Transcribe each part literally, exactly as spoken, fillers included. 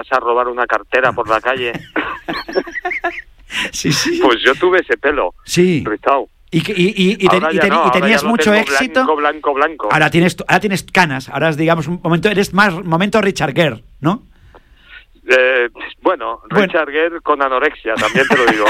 a robar una cartera por la calle. Sí, sí. Pues yo tuve ese pelo. Sí. Rizado. ¿Y, y, y, y, ten, y, ten, no, y tenías mucho tengo éxito? Blanco, blanco, blanco. Ahora tienes, ahora tienes canas. Ahora es, digamos, un momento, eres más momento Richard Gere, ¿no? Eh, bueno, bueno, Richard Gere con anorexia, también te lo digo,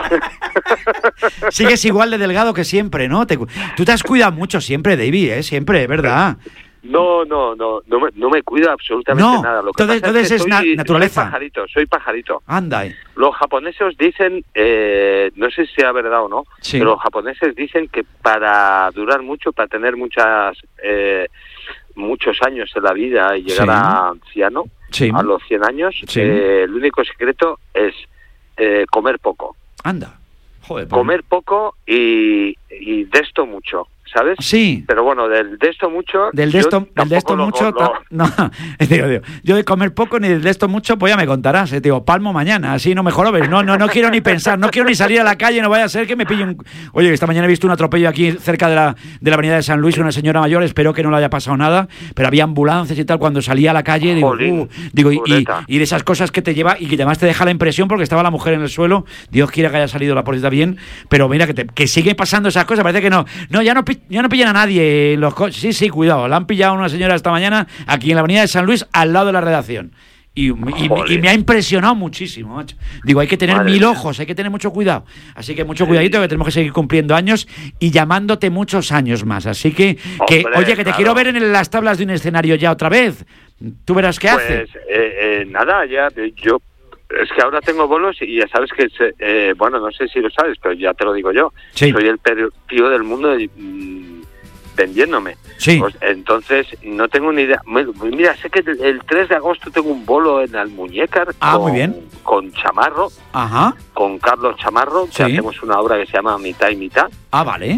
¿eh? Sigues igual de delgado que siempre, ¿no? Te, tú te has cuidado mucho siempre, David, ¿eh? Siempre, ¿verdad? No, no, no, no me, no me cuido absolutamente no, nada. Lo que entonces, pasa entonces es, que es na- soy, naturaleza. Soy pajarito, soy pajarito. Anda. Eh. Los japoneses dicen, eh, no sé si sea verdad o no, sí. pero los japoneses dicen que para durar mucho, para tener muchas, eh, muchos años en la vida y llegar sí. a anciano, sí. a los cien años, sí. eh, el único secreto es eh, comer poco. Anda. Joder, pues... Comer poco y, y de esto mucho, ¿sabes? Sí. Pero bueno, del de esto mucho... Del de esto, del de esto lo, mucho... lo... Ta... No, digo, digo, yo de comer poco ni del de esto mucho, pues ya me contarás, eh, digo, palmo mañana, así no me jorobes, no, no, no quiero ni pensar, no quiero ni salir a la calle, no vaya a ser que me pille un... Oye, esta mañana he visto un atropello aquí cerca de la, de la avenida de San Luis, una señora mayor, espero que no le haya pasado nada, pero había ambulancias y tal, cuando salía a la calle, digo, Jolín, uh, digo y, y, y de esas cosas que te lleva y que además te deja la impresión porque estaba la mujer en el suelo, Dios quiera que haya salido la policía bien, pero mira que, te, que sigue pasando esas cosas, parece que no, no, ya no, ya no pillan a nadie los coches, sí, sí, cuidado, la han pillado a una señora esta mañana aquí en la avenida de San Luis, al lado de la redacción. Y, y, y me ha impresionado muchísimo, macho. Digo, hay que tener Madre mil mía. ojos, hay que tener mucho cuidado. Así que mucho cuidadito, que tenemos que seguir cumpliendo años y llamándote muchos años más. Así que, que Hombre, oye, que te claro. quiero ver en las tablas de un escenario ya otra vez. Tú verás qué pues, haces. Pues eh, eh, nada, ya yo... Es que ahora tengo bolos y ya sabes que, eh, bueno, no sé si lo sabes, pero ya te lo digo yo. Sí. Soy el tío del mundo de, mmm, vendiéndome. Sí. Pues, entonces, no tengo ni idea. Mira, sé que el tres de agosto tengo un bolo en Almuñécar ah, con, muy bien. con Chamarro, Ajá. con Carlos Chamarro, sí. que hacemos una obra que se llama Mitad y Mitad. Ah, vale.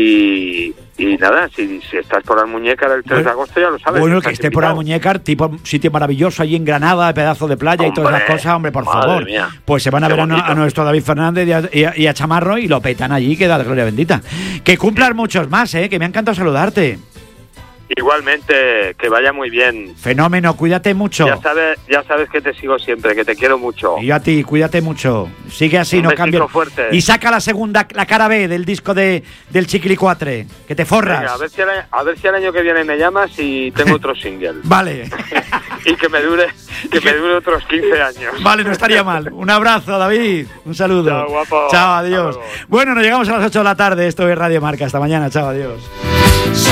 Y... Y nada, si, si estás por Almuñécar el tres bueno, de agosto ya lo sabes. Bueno, que esté invitado. Por Almuñécar, tipo sitio maravilloso allí en Granada, pedazo de playa hombre, y todas esas cosas, hombre, por favor. Mía, pues se van a ver a, a nuestro David Fernández y a, y, a, y a Chamarro y lo petan allí, que da la gloria bendita. Que cumplan muchos más, eh, que me ha encantado saludarte. Igualmente, que vaya muy bien. Fenómeno, cuídate mucho. Ya sabes, ya sabes que te sigo siempre, que te quiero mucho. Y yo a ti, cuídate mucho. Sigue así, Un no cambies. Fuerte. Y saca la segunda, la cara B del disco de del Chiquilicuatre, que te forras. Venga, a ver si el año, a ver si el año que viene me llamas y tengo otro single. Vale. Y que me dure, que me dure otros quince años. Vale, no estaría mal. Un abrazo, David. Un saludo. Chao, guapo. Chao, adiós. Bueno, nos llegamos a las ocho de la tarde. Esto es Radio Marca. Hasta mañana. Chao, adiós.